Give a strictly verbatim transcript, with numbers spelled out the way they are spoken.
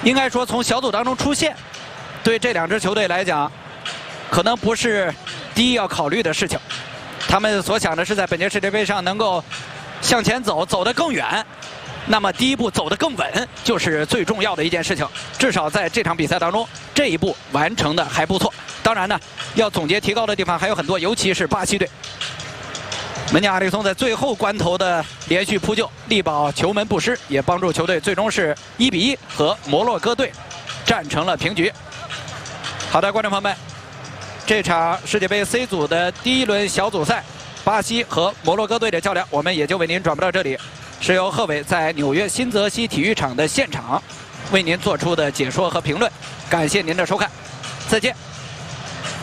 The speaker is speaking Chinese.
应该说从小组当中出现，对这两支球队来讲，可能不是第一要考虑的事情。他们所想的是在本届世界杯上能够向前走，走得更远。那么第一步走得更稳，就是最重要的一件事情。至少在这场比赛当中，这一步完成的还不错。当然呢，要总结提高的地方还有很多，尤其是巴西队。门将阿里松在最后关头的连续扑救，力保球门不失，也帮助球队最终是一比一和摩洛哥队战成了平局。好的，观众朋友们，这场世界杯 C 组的第一轮小组赛，巴西和摩洛哥队的较量，我们也就为您转播到这里。是由贺炜在纽约新泽西体育场的现场为您做出的解说和评论，感谢您的收看，再见。